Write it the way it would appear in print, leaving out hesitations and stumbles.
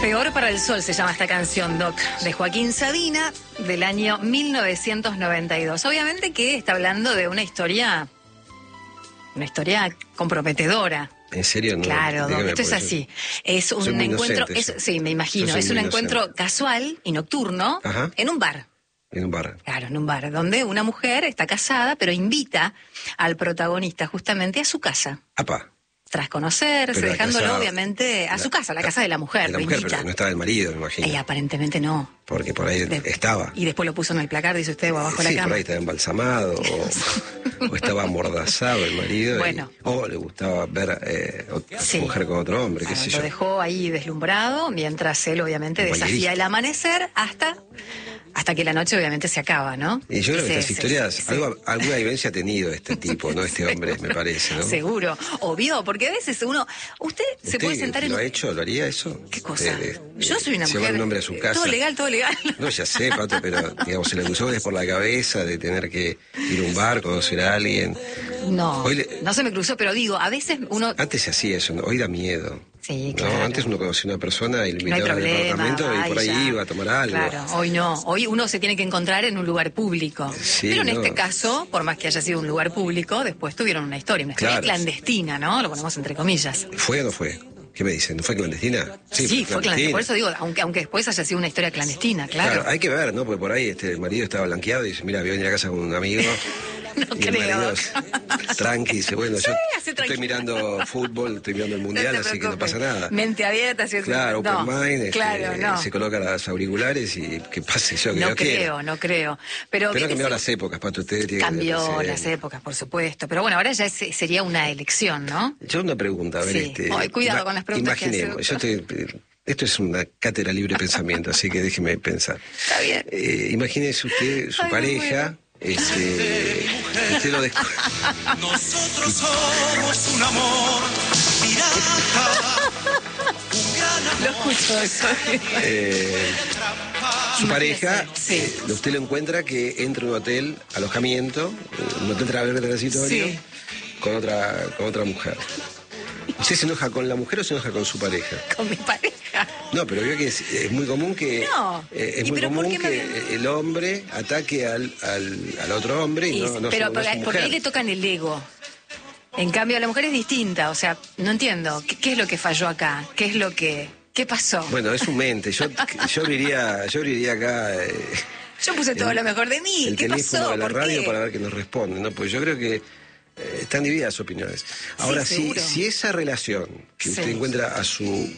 Peor para el sol se llama esta canción, Doc, de Joaquín Sabina, del año 1992. Obviamente que está hablando de una historia comprometedora. ¿En serio? No, claro, Doc, esto es así. Es un encuentro, sí, me imagino, es un encuentro casual y nocturno. Ajá. En un bar. En un bar. Claro, en un bar, donde una mujer está casada, pero invita al protagonista justamente a su casa. Apa. Tras conocerse, Pero dejándolo casa, obviamente a su casa, la casa de la mujer. De la lo mujer, invita. pero no estaba el marido, me imagino. Y aparentemente no. Porque por ahí estaba. Y después lo puso en el placar, dice usted, o abajo de la Sí, cama. por ahí estaba embalsamado, o estaba amordazado el marido. Bueno. O le gustaba ver Sí. mujer con otro hombre, qué sé yo. Lo dejó ahí deslumbrado, mientras él obviamente Un desafía ballerista. el amanecer hasta que la noche obviamente se acaba, ¿no? Y yo creo que estas Sí, historias, sí. alguna vivencia ha tenido este tipo, ¿no? Este hombre, me parece, ¿no? Seguro. Obvio, porque a veces usted se puede sentar en ¿Lo un... ha hecho? ¿Lo haría eso? ¿Qué cosa? Yo soy una llevar mujer... un hombre a su casa. Todo legal, todo legal. No, ya sé, Pato, pero digamos, se le cruzó por la cabeza de tener que ir a un bar, conocer a alguien. No, Hoy no se me cruzó, pero digo, a veces uno... Antes se hacía eso, ¿no? Hoy da miedo. Sí, ¿no? claro. Antes uno conocía a una persona y le No hay invitaba al problema, departamento y por ahí ya. iba a tomar algo. Claro, hoy no. Hoy uno se tiene que encontrar en un lugar público. Sí, pero en no. este caso, por más que haya sido un lugar público, después tuvieron una historia Claro. clandestina, ¿no? Lo ponemos entre comillas. ¿Fue o no fue? ¿Qué me dicen? ¿No fue clandestina? Sí, fue clandestina. Por eso digo, aunque después haya sido una historia clandestina, claro. Hay que ver, ¿no? Porque por ahí el marido estaba blanqueado y dice, mira, voy a venir a casa con un amigo. No Y el creo. marido tranqui, dice, bueno, yo hace estoy tranquilo. mirando fútbol, estoy mirando el mundial, No te así que no preocupes. pasa nada. Mente abierta, si es Claro, no, open mind, claro, no. se coloca los auriculares y que pase yo. No creo. Pero han cambiado las épocas, Pato, usted tiene cambió que... las épocas, por supuesto. Pero bueno, ahora ya sería una elección, ¿no? Yo una pregunta, a ver, Sí. Ay, cuidado con las preguntas que imaginemos, hace. esto es una cátedra libre de pensamiento, así que déjeme pensar. Está bien. Imagínese usted, su Ay, pareja, usted lo descubre. Nosotros somos un amor pirata, un gran amor. Lo escucho eso. Su pareja, Sí. usted lo encuentra que entra a un hotel, alojamiento, un hotel transitorio, Sí. con otra mujer. ¿Usted se enoja con la mujer o se enoja con su pareja? Con mi pareja. No, pero veo que es muy común que No. es ¿Y muy pero por común qué que el hombre ataque al otro hombre y no pero su porque mujer. ahí le tocan el ego. En cambio, a la mujer es distinta. O sea, no entiendo. ¿Qué es lo que falló acá? ¿Qué pasó? Bueno, es su mente. Yo abriría acá Yo puse todo lo mejor de mí. el ¿Qué teléfono pasó? de la ¿Por radio qué? para ver qué nos responden, ¿no? Pues yo creo que están divididas opiniones. Ahora, seguro. si esa relación que usted Sí. encuentra a su